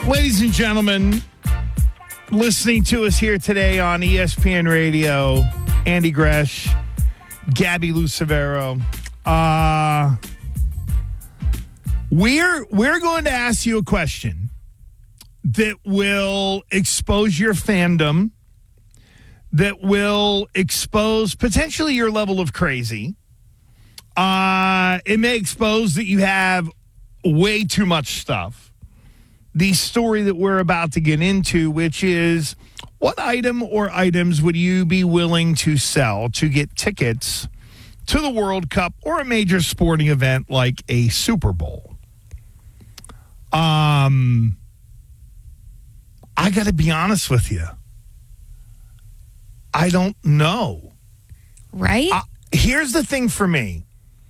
Ladies and gentlemen, listening to us here today on ESPN Radio, Andy Gresh, Gabby Lucevero. We're going to ask you a question that will expose your fandom, that will expose potentially your level of crazy. It may expose that you have way too much stuff. The story that we're about to get into, which is what item or items would you be willing to sell to get tickets to the World Cup or a major sporting event like a Super Bowl? I got to be honest with you. I don't know. Right? Here's the thing for me.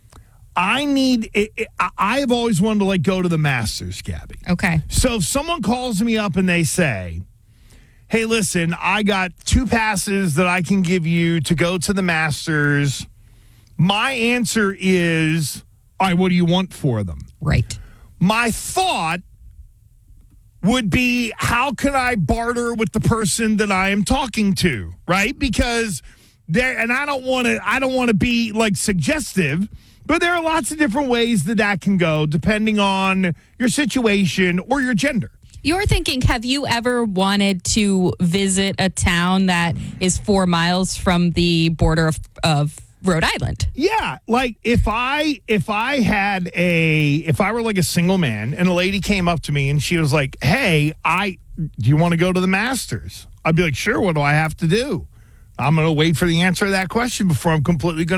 I've always wanted to go to the Masters, Gabby. Okay. So if someone calls me up and they say, hey, listen, I got 2 passes that I can give you to go to the Masters, my answer is, all right, what do you want for them? Right. My thought would be, how can I barter with the person that I am talking to, right? Because I don't want to be suggestive, but there are lots of different ways that can go depending on your situation or your gender. You're thinking, have you ever wanted to visit a town that is 4 miles from the border of Rhode Island? Yeah, if I were a single man and a lady came up to me and she was like, "Hey, do you want to go to the Masters?" I'd be like, "Sure, what do I have to do?" I'm going to wait for the answer to that question before I'm completely going to